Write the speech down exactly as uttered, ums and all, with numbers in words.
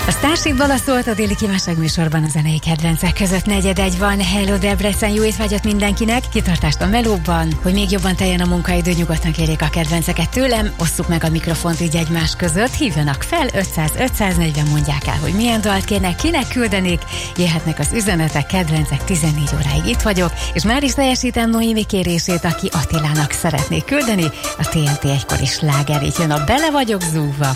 A Starship-ból a szólt a déli kívánság műsorban a zenei kedvencek között negyed egy van. Hello Debrecen, jó étvágyat mindenkinek, kitartást a melóban, hogy még jobban teljen a munkaidő, nyugodtan kérjék a kedvenceket tőlem, osszuk meg a mikrofont így egymás között, hívjanak fel, ötszáz ötszáznegyven, mondják el, hogy milyen dalt kérnek, kinek küldenék, jöhetnek az üzenetek, kedvencek, tizennégy óráig itt vagyok, és már is teljesítem Noémi kérését, aki Attilának szeretnék küldeni, a té en té egykori slágerét, jön a Bele vagyok zúgva.